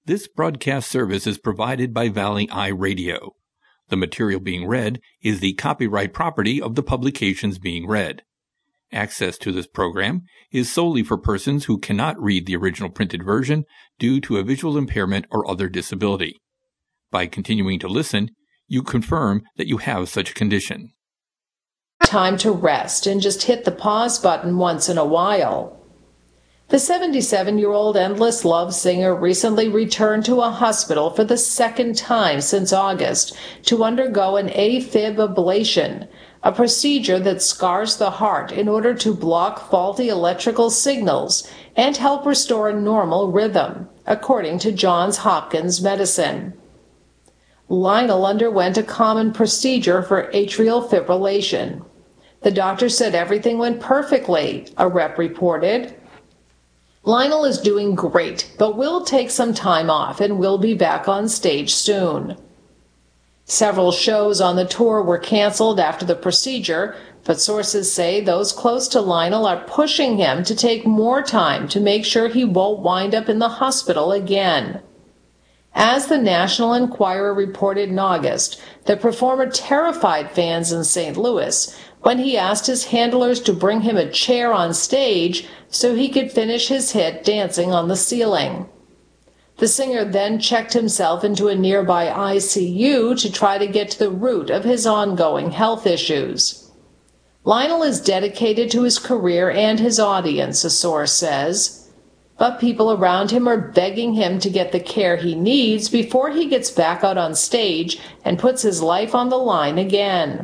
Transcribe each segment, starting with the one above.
This broadcast service is provided by Valley Eye Radio. The material being read is the copyright property of the publications being read. Access to this program is solely for persons who cannot read the original printed version due to a visual impairment or other disability. By continuing to listen, you confirm that you have such a condition. Time to rest and just hit the pause button once in a while. The 77-year-old Endless Love singer recently returned to a hospital for the second time since August to undergo an AFib ablation, a procedure that scars the heart in order to block faulty electrical signals and help restore a normal rhythm, according to Johns Hopkins Medicine. Lionel underwent a common procedure for atrial fibrillation. The doctor said everything went perfectly, a rep reported. Lionel is doing great, but will take some time off and will be back on stage soon. Several shows on the tour were canceled after the procedure, but sources say those close to Lionel are pushing him to take more time to make sure he won't wind up in the hospital again. As the National Enquirer reported in August, the performer terrified fans in St. Louis when he asked his handlers to bring him a chair on stage so he could finish his hit Dancing on the Ceiling. The singer then checked himself into a nearby ICU to try to get to the root of his ongoing health issues. Lionel is dedicated to his career and his audience, a source says, but people around him are begging him to get the care he needs before he gets back out on stage and puts his life on the line again.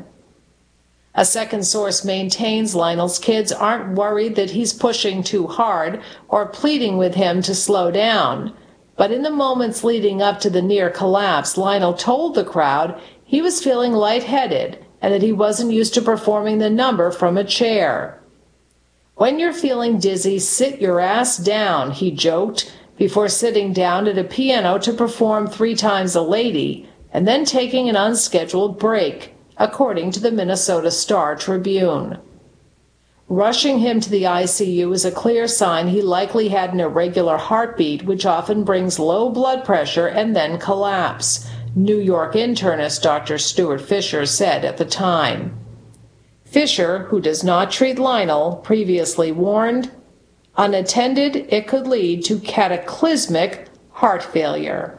A second source maintains Lionel's kids aren't worried that he's pushing too hard or pleading with him to slow down. But in the moments leading up to the near collapse, Lionel told the crowd he was feeling lightheaded and that he wasn't used to performing the number from a chair. "When you're feeling dizzy, sit your ass down," he joked, before sitting down at a piano to perform 3 Times a Lady and then taking an unscheduled break, according to the Minnesota Star-Tribune. Rushing him to the ICU is a clear sign he likely had an irregular heartbeat, which often brings low blood pressure and then collapse, New York internist Dr. Stuart Fisher said at the time. Fisher, who does not treat Lionel, previously warned, unattended, it could lead to cataclysmic heart failure.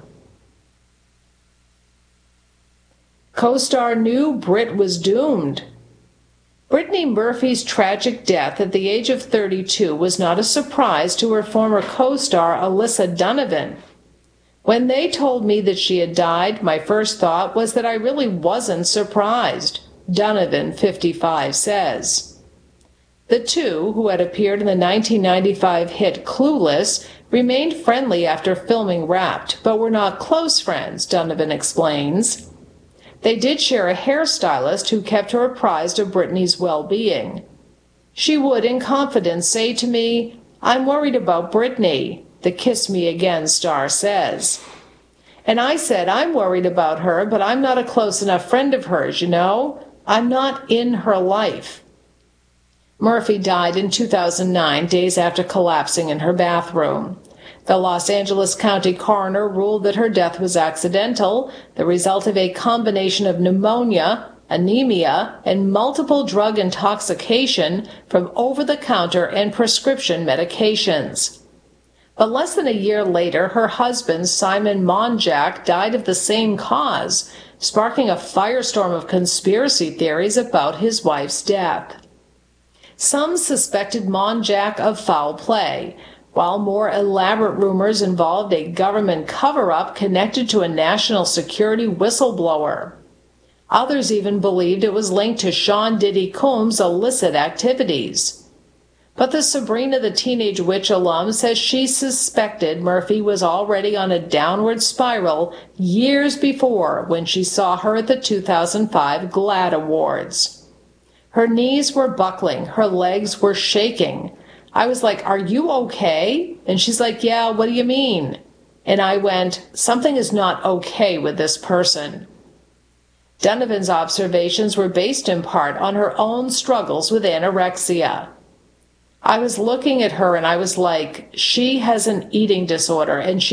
Co-star knew Brit was doomed. Brittany Murphy's tragic death at the age of 32 was not a surprise to her former co-star Alyssa Donovan. "When they told me that she had died, my first thought was that I really wasn't surprised," Donovan, 55, says. The two, who had appeared in the 1995 hit Clueless, remained friendly after filming Wrapped, but were not close friends, Donovan explains. They did share a hairstylist who kept her apprised of Brittany's well-being. "She would, in confidence, say to me, 'I'm worried about Brittany,'" the Kiss Me Again star says. "And I said, 'I'm worried about her, but I'm not a close enough friend of hers, you know? I'm not in her life.'" Murphy died in 2009, days after collapsing in her bathroom. The Los Angeles County coroner ruled that her death was accidental, the result of a combination of pneumonia, anemia, and multiple drug intoxication from over-the-counter and prescription medications. But less than a year later, her husband, Simon Monjack, died of the same cause, sparking a firestorm of conspiracy theories about his wife's death. Some suspected Monjack of foul play, while more elaborate rumors involved a government cover-up connected to a national security whistleblower. Others even believed it was linked to Sean Diddy Combs' illicit activities. But the Sabrina the Teenage Witch alum says she suspected Murphy was already on a downward spiral years before when she saw her at the 2005 GLAAD Awards. Her knees were buckling, her legs were shaking. I was like, "Are you okay?" And she's like, "Yeah, what do you mean?" And I went, "Something is not okay with this person." Donovan's observations were based in part on her own struggles with anorexia. I was looking at her and I was like, she has an eating disorder and she